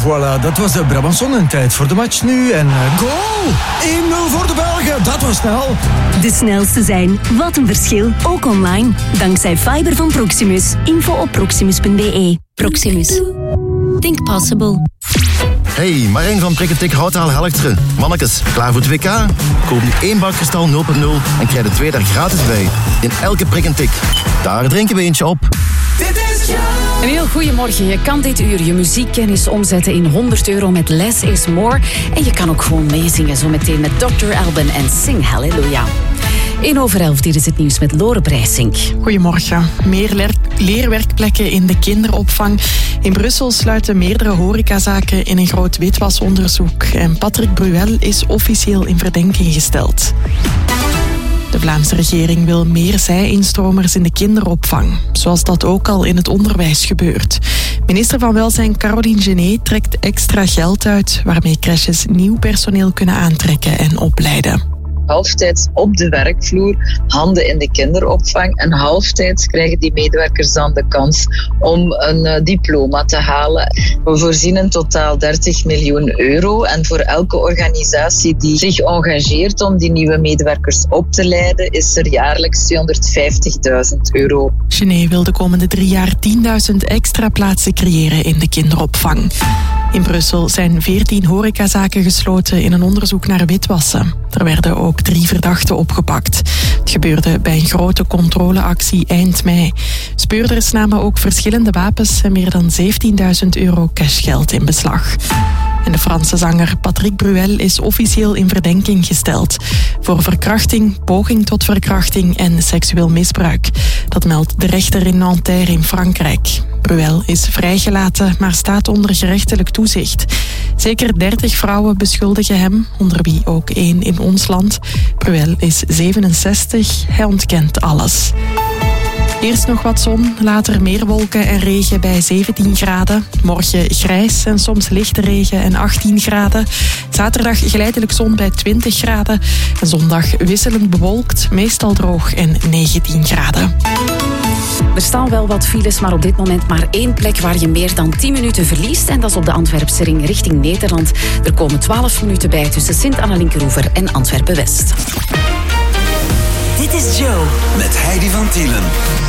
Voilà, dat was de Brabançon. Tijd voor de match nu. En goal! 1-0 voor de Belgen. Dat was snel. De snelste zijn. Wat een verschil. Ook online. Dankzij fiber van Proximus. Info op proximus.be. Proximus. Think possible. Hey, Marijn van Prikketik Houtaal Helchteren. Mannekes, klaar voor het WK? Koop nu 1 bak Kristal 0.0 en krijg er 2 daar gratis bij. In elke prik en tik. Daar drinken we eentje op. Een heel goeiemorgen. Je kan dit uur je muziekkennis omzetten in €100 met Less is More. En je kan ook gewoon meezingen zo meteen met Dr. Alban en Sing Hallelujah. 11:01, dit is het nieuws met Lore Breisink. Goedemorgen. Meer leerwerkplekken in de kinderopvang. In Brussel sluiten meerdere horecazaken in een groot witwasonderzoek. En Patrick Bruel is officieel in verdenking gesteld. De Vlaamse regering wil meer zij-instromers in de kinderopvang, zoals dat ook al in het onderwijs gebeurt. Minister van Welzijn Caroline Genet trekt extra geld uit, waarmee crèches nieuw personeel kunnen aantrekken en opleiden. Halftijds op de werkvloer, handen in de kinderopvang. En halftijds krijgen die medewerkers dan de kans om een diploma te halen. We voorzien in totaal €30 miljoen. En voor elke organisatie die zich engageert om die nieuwe medewerkers op te leiden, is er jaarlijks €250.000. Genet wil de komende 3 jaar 10.000 extra plaatsen creëren in de kinderopvang. In Brussel zijn 14 horecazaken gesloten in een onderzoek naar witwassen. Er werden ook 3 verdachten opgepakt. Het gebeurde bij een grote controleactie eind mei. Speurders namen ook verschillende wapens en meer dan €17.000 cashgeld in beslag. En de Franse zanger Patrick Bruel is officieel in verdenking gesteld voor verkrachting, poging tot verkrachting en seksueel misbruik. Dat meldt de rechter in Nanterre in Frankrijk. Bruel is vrijgelaten, maar staat onder gerechtelijk toezicht. Zeker 30 vrouwen beschuldigen hem, onder wie ook 1 in ons land. Bruel is 67, hij ontkent alles. Eerst nog wat zon, later meer wolken en regen bij 17 graden. Morgen grijs en soms lichte regen en 18 graden. Zaterdag geleidelijk zon bij 20 graden. En zondag wisselend bewolkt, meestal droog en 19 graden. Er staan wel wat files, maar op dit moment maar 1 plek waar je meer dan 10 minuten verliest. En dat is op de Antwerpse ring richting Nederland. Er komen 12 minuten bij tussen Sint-Anna-Linkeroever en Antwerpen-West. Dit is Joe. Met Heidi van Tielen.